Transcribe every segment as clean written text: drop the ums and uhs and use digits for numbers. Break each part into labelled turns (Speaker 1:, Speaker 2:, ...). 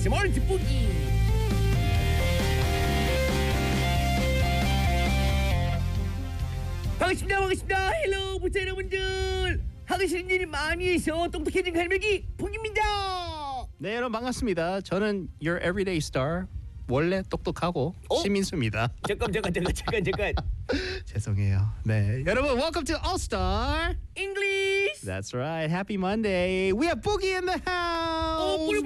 Speaker 1: KBS 멀티보기. 반갑습니다. 헬로 부자 여러분들. 하기 싫은 일이 많이 해서 똑똑해진 갈매기 복입니다.
Speaker 2: 네, 여러분 반갑습니다. 저는 Your Everyday Star 원래 똑똑하고 시민수입니다.
Speaker 1: 잠깐.
Speaker 2: 죄송해요. 네, 여러분 welcome to All Star
Speaker 1: English.
Speaker 2: That's right. Happy Monday. We have Boogie in the house.
Speaker 1: 뿌리.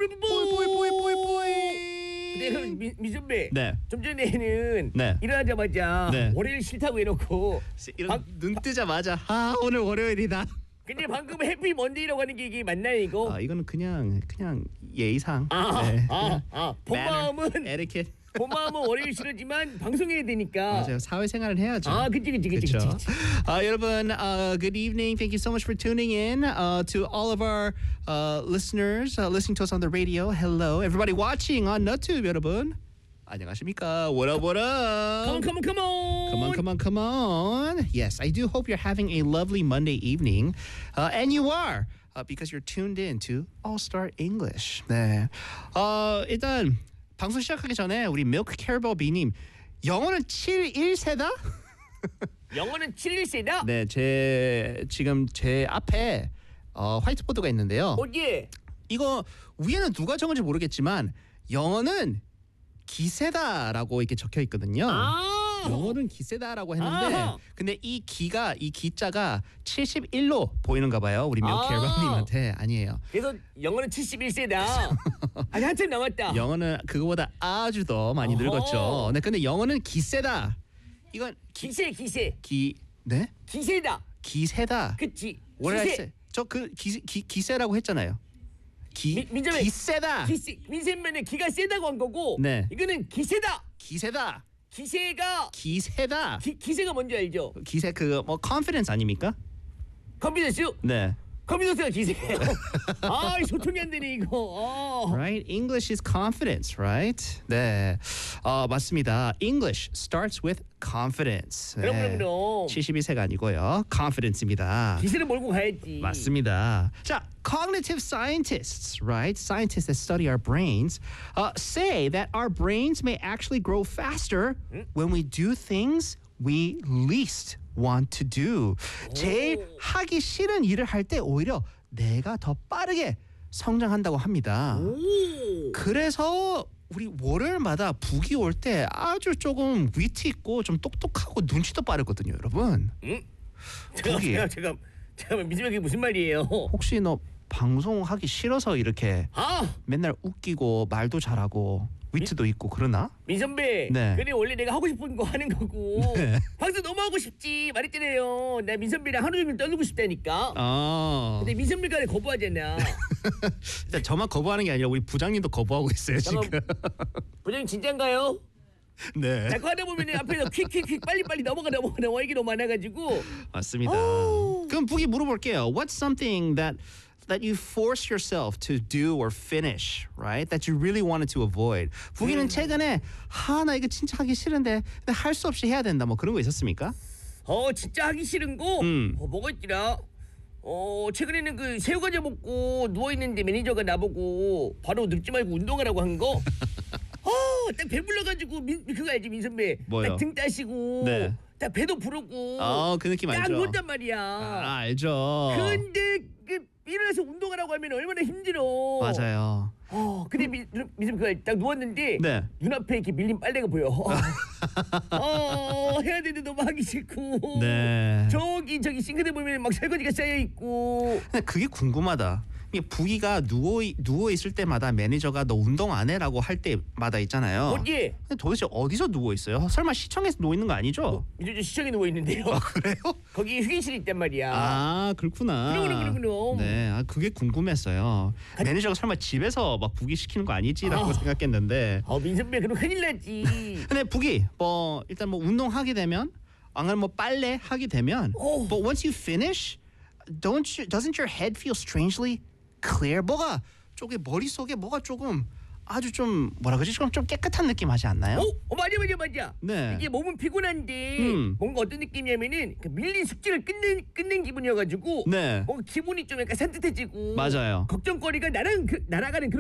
Speaker 2: 보이.
Speaker 1: 근데 그럼 미선배.
Speaker 2: 네.
Speaker 1: 좀 전에는
Speaker 2: 네.
Speaker 1: 일어나자마자
Speaker 2: 네.
Speaker 1: 월요일 싫다고 해놓고.
Speaker 2: 이런 눈 뜨자마자 오늘 월요일이다.
Speaker 1: 근데 방금 해피 먼데이라고 하는 게 이게 맞나요 이거?
Speaker 2: 이거는 그냥 예의상.
Speaker 1: 본 마음은
Speaker 2: 에티켓.
Speaker 1: 본 마음은 월요일 싫어지만 방송해야 되니까.
Speaker 2: 맞아요. 사회생활은 해야죠.
Speaker 1: 그치.
Speaker 2: 여러분, good evening. Thank you so much for tuning in to all of our listeners listening to us on the radio. Hello, everybody watching on YouTube. 여러분, 안녕하십니까? What up? Come on. Yes, I do hope you're having a lovely Monday evening, and you are. Because you're tuned in to All Star English. 네. 일단 방송 시작하기 전에 우리 밀크 캐러벨 비님 영어는 71세다?
Speaker 1: 영어는 71세다?
Speaker 2: 네, 지금 제 앞에 화이트보드가 있는데요.
Speaker 1: 예.
Speaker 2: 이거 위에는 누가 적은지 모르겠지만 영어는 기세다라고 이렇게 적혀 있거든요. 영어는 기세다라고 했는데 근데 이 기자가 71로 보이는가 봐요. 우리 밀크 캐러벨님한테. 아니에요.
Speaker 1: 그래서 영어는 71세다. 아니 한참 남았다.
Speaker 2: 영어는 그거보다 아주 더 많이 늙었죠. 네, 근데 영어는 기세다. 이건
Speaker 1: 기세.
Speaker 2: 네?
Speaker 1: 기세다.
Speaker 2: 기세다.
Speaker 1: 그치.
Speaker 2: 기세. 저그 기세라고 했잖아요.
Speaker 1: 민정이
Speaker 2: 기세다.
Speaker 1: 민센맨의 기가 세다고 한 거고.
Speaker 2: 네.
Speaker 1: 이거는 기세다.
Speaker 2: 기세다.
Speaker 1: 기세가 뭔지 알죠?
Speaker 2: 기세 뭐 confidence 아닙니까?
Speaker 1: 컴퓨터스.
Speaker 2: 네.
Speaker 1: 컴퓨터스가 기세예요. 소통이 안 되네 이거.
Speaker 2: Right? English is confidence, right? 네. 맞습니다. English starts with confidence. 네.
Speaker 1: 그럼.
Speaker 2: 72세가 아니고요. confidence입니다.
Speaker 1: 기세를 몰고 가야지.
Speaker 2: 맞습니다. 자, cognitive scientists, right? Scientists that study our brains say that our brains may actually grow faster when we do things we least want to do. 제일 하기 싫은 일을 할 때 오히려 내가 더 빠르게 성장한다고 합니다. 그래서 우리 월요일마다 북이 올 때 아주 조금 위트 있고 좀 똑똑하고 눈치도 빠르거든요, 여러분. 북이.
Speaker 1: 잠깐만 미지마 그게 무슨 말이에요?
Speaker 2: 혹시 너 방송하기 싫어서 이렇게 맨날 웃기고 말도 잘하고 위트도 있고 그러나?
Speaker 1: 민선배.
Speaker 2: 네.
Speaker 1: 그래 원래 내가 하고 싶은 거 하는 거고.
Speaker 2: 네.
Speaker 1: 방송 너무 하고 싶지 말했잖아요. 나 민선배랑 하루 종일 떠들고 싶다니까. 근데 민선배가 거부하잖아.
Speaker 2: 일단 저만 거부하는 게 아니라 우리 부장님도 거부하고 있어요 지금.
Speaker 1: 부장님 진짠가요?
Speaker 2: 네.
Speaker 1: 자꾸 하다 보면 앞에서 퀵 빨리 넘어가 얘기 너무 많아가지고.
Speaker 2: 맞습니다. 그럼 북이 물어볼게요. What's something that you force yourself to do or finish, right? That you really wanted to avoid. 북이는 최근에 나 이거 진짜 하기 싫은데 근데 할 수 없이 해야 된다 뭐 그런 거 있었습니까?
Speaker 1: 진짜 하기 싫은 거? 뭐가 있더라? 최근에는 그 새우과자 먹고 누워있는데 매니저가 나보고 바로 늙지 말고 운동하라고 한 거? 딱 배불러가지고 그거 알지 민선배?
Speaker 2: 뭐요?
Speaker 1: 딱 등 따시고
Speaker 2: 네.
Speaker 1: 딱 배도 부르고
Speaker 2: 그 느낌 알죠?
Speaker 1: 딱 누웠단 말이야.
Speaker 2: 알죠.
Speaker 1: 근데 일어나서 운동하라고 하면 얼마나 힘들어.
Speaker 2: 맞아요.
Speaker 1: 근데 민선배 딱 누웠는데
Speaker 2: 네.
Speaker 1: 눈앞에 이렇게 밀린 빨래가 보여. 해야 되는데 너무 하기 싫고.
Speaker 2: 네.
Speaker 1: 저기 싱크대 보면 막 설거지가 쌓여 있고.
Speaker 2: 근데 그게 궁금하다. 이게 부기가 누워 있을 때마다 매니저가 너 운동 안 해라고 할 때마다 있잖아요.
Speaker 1: 어디?
Speaker 2: 근데 도대체 어디서 누워 있어요? 설마 시청에서 누워 있는 거 아니죠?
Speaker 1: 민저 시청에 누워 있는데요.
Speaker 2: 그래요?
Speaker 1: 거기 휴게실이 있단 말이야.
Speaker 2: 그렇구나.
Speaker 1: 그럼.
Speaker 2: 네, 그게 궁금했어요. 매니저가 설마 집에서 막 부기 시키는 거 아니지라고 생각했는데.
Speaker 1: 민선배 그럼 큰일 나지.
Speaker 2: 근데 부기 일단 운동하게 되면 안 뭐 빨래 하게 되면 but once you finish doesn't your head feel strangely clear? 머릿속에 뭐가 조금 아주 좀 뭐라 그러지? 좀 깨끗한 느낌 하지 않나요?
Speaker 1: 맞아.
Speaker 2: 네.
Speaker 1: 이게 몸은 피곤한데 뭔가 어떤 느낌이냐면은 그 밀린 숙제를 끝낸 기분이어가지고
Speaker 2: 네.
Speaker 1: 뭔가 기분이 좀 약간 산뜻해지고
Speaker 2: 맞아요.
Speaker 1: 걱정거리가 날아가는 그런